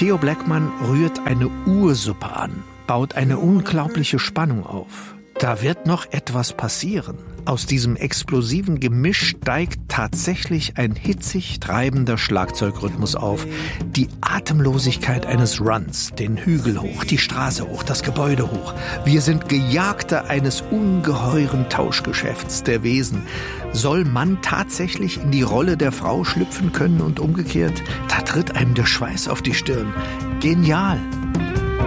Theo Bleckmann rührt eine Ursuppe an, baut eine unglaubliche Spannung auf. Da wird noch etwas passieren. Aus diesem explosiven Gemisch steigt tatsächlich ein hitzig treibender Schlagzeugrhythmus auf. Die Atemlosigkeit eines Runs, den Hügel hoch, die Straße hoch, das Gebäude hoch. Wir sind Gejagte eines ungeheuren Tauschgeschäfts der Wesen. Soll Mann tatsächlich in die Rolle der Frau schlüpfen können und umgekehrt? Da tritt einem der Schweiß auf die Stirn. Genial!